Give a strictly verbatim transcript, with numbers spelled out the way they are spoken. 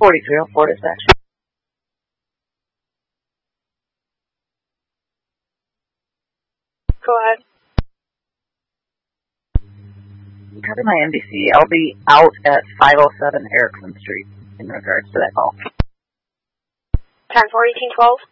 forty-three oh four dispatch. Go ahead. Copy my N B C. I'll be out at five oh seven Erickson Street in regards to that call. ten four eighteen twelve.